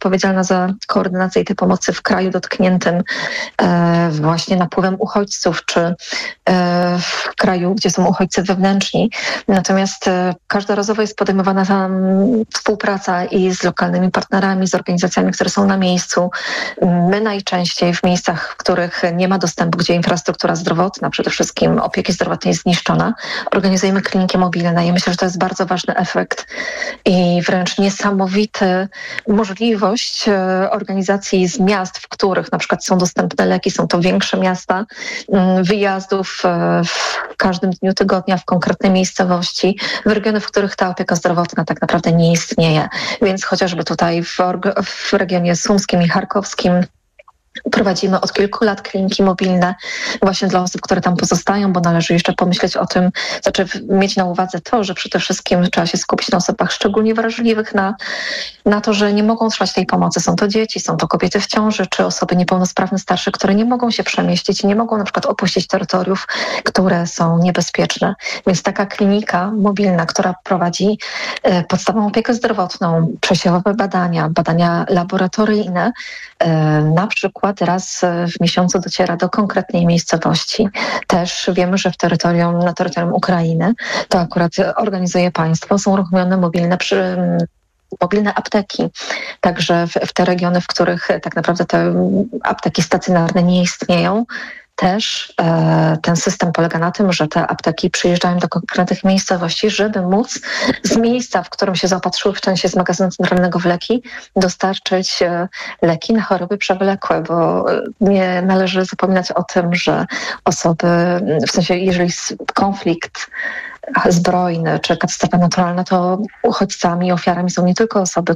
odpowiedzialna za koordynację tej pomocy w kraju dotkniętym właśnie napływem uchodźców, czy w kraju, gdzie są uchodźcy wewnętrzni. Natomiast każdorazowo jest podejmowana tam współpraca i z lokalnymi partnerami, z organizacjami, które są na miejscu. My najczęściej w miejscach, w których nie ma dostępu, gdzie infrastruktura zdrowotna, przede wszystkim opieki zdrowotnej jest zniszczona, organizujemy kliniki mobilne i myślę, że to jest bardzo ważny efekt i wręcz niesamowity możliwość organizacji z miast, w których na przykład są dostępne leki, są to większe miasta, wyjazdów w każdym dniu tygodnia w konkretnej miejscowości, w regiony, w których ta opieka zdrowotna tak naprawdę nie istnieje. Więc chociażby tutaj w regionie sumskim i charkowskim prowadzimy od kilku lat kliniki mobilne właśnie dla osób, które tam pozostają, bo należy jeszcze pomyśleć o tym, mieć na uwadze to, że przede wszystkim trzeba się skupić na osobach szczególnie wrażliwych na to, że nie mogą otrzymać tej pomocy. Są to dzieci, są to kobiety w ciąży, czy osoby niepełnosprawne starsze, które nie mogą się przemieścić i nie mogą na przykład opuścić terytoriów, które są niebezpieczne. Więc taka klinika mobilna, która prowadzi podstawową opiekę zdrowotną, przesiewowe badania laboratoryjne, na przykład raz w miesiącu dociera do konkretnej miejscowości. Też wiemy, że na terytorium Ukrainy to akurat organizuje państwo, są uruchomione mobilne apteki. Także w te regiony, w których tak naprawdę te apteki stacjonarne nie istnieją, też ten system polega na tym, że te apteki przyjeżdżają do konkretnych miejscowości, żeby móc z miejsca, w którym się zaopatrzyły w części z magazynu centralnego w leki, dostarczyć leki na choroby przewlekłe, bo nie należy zapominać o tym, że osoby, w sensie jeżeli konflikt zbrojny czy katastrofa naturalna, to uchodźcami, ofiarami są nie tylko osoby,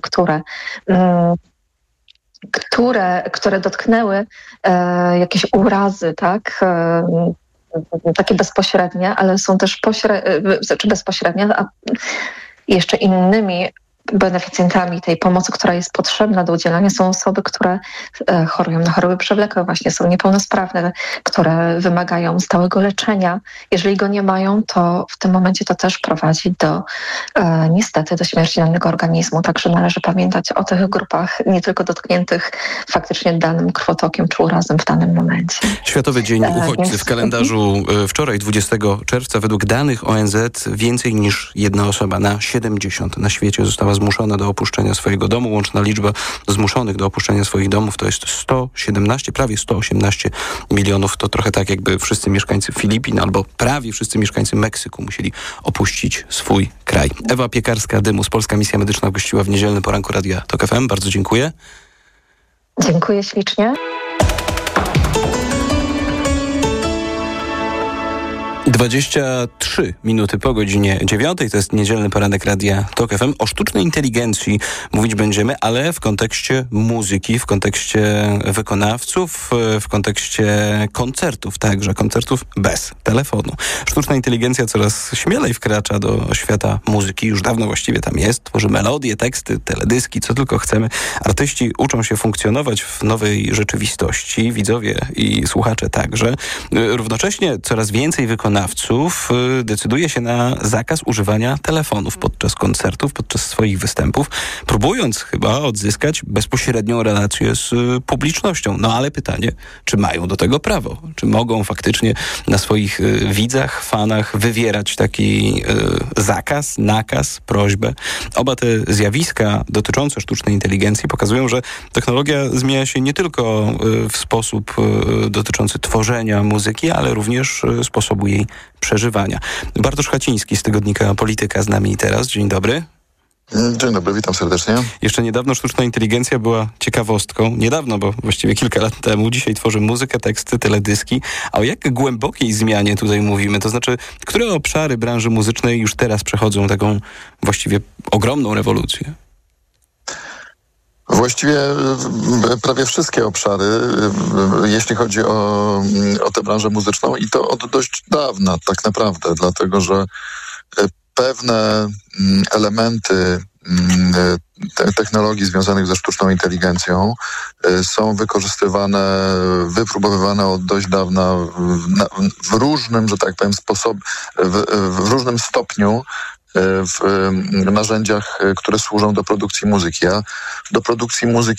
które dotknęły jakieś urazy, tak? Takie bezpośrednie, ale są też bezpośrednie, a jeszcze innymi beneficjentami tej pomocy, która jest potrzebna do udzielania, są osoby, które chorują na choroby przewlekłe, właśnie są niepełnosprawne, które wymagają stałego leczenia. Jeżeli go nie mają, to w tym momencie to też prowadzi niestety do śmierci danego organizmu. Także należy pamiętać o tych grupach nie tylko dotkniętych faktycznie danym krwotokiem czy urazem w danym momencie. Światowy Dzień Uchodźcy w kalendarzu wczoraj, 20 czerwca, według danych ONZ więcej niż jedna osoba na 70 na świecie została zmuszona do opuszczenia swojego domu. Łączna liczba zmuszonych do opuszczenia swoich domów to jest 117, prawie 118 milionów. To trochę tak, jakby wszyscy mieszkańcy Filipin albo prawie wszyscy mieszkańcy Meksyku musieli opuścić swój kraj. Ewa Piekarska-Dymus, Polska Misja Medyczna, gościła w niedzielnym poranku Radia TOK FM. Bardzo dziękuję. Dziękuję ślicznie. 23 minuty po godzinie 9. To jest niedzielny poranek Radia TOK FM. O sztucznej inteligencji mówić będziemy, ale w kontekście muzyki, w kontekście wykonawców, w kontekście koncertów także. Koncertów bez telefonu. Sztuczna inteligencja coraz śmielej wkracza do świata muzyki. Już dawno właściwie tam jest. Tworzy melodie, teksty, teledyski, co tylko chcemy. Artyści uczą się funkcjonować w nowej rzeczywistości. Widzowie i słuchacze także. Równocześnie coraz więcej wykonawców decyduje się na zakaz używania telefonów podczas koncertów, podczas swoich występów, próbując chyba odzyskać bezpośrednią relację z publicznością. No ale pytanie, czy mają do tego prawo? Czy mogą faktycznie na swoich widzach, fanach wywierać taki zakaz, nakaz, prośbę? Oba te zjawiska dotyczące sztucznej inteligencji pokazują, że technologia zmienia się nie tylko w sposób dotyczący tworzenia muzyki, ale również sposobu jej przeżywania. Bartosz Chaciński z tygodnika Polityka z nami teraz. Dzień dobry. Dzień dobry, witam serdecznie. Jeszcze niedawno sztuczna inteligencja była ciekawostką. Niedawno, bo właściwie kilka lat temu. Dzisiaj tworzy muzykę, teksty, teledyski. A o jak głębokiej zmianie tutaj mówimy? To znaczy, które obszary branży muzycznej już teraz przechodzą taką właściwie ogromną rewolucję? Właściwie prawie wszystkie obszary, jeśli chodzi o tę branżę muzyczną i to od dość dawna tak naprawdę, dlatego że pewne elementy technologii związanych ze sztuczną inteligencją są wykorzystywane, wypróbowywane od dość dawna w różnym, że tak powiem, w różnym stopniu w narzędziach, które służą do produkcji muzyki. Ja do produkcji muzyki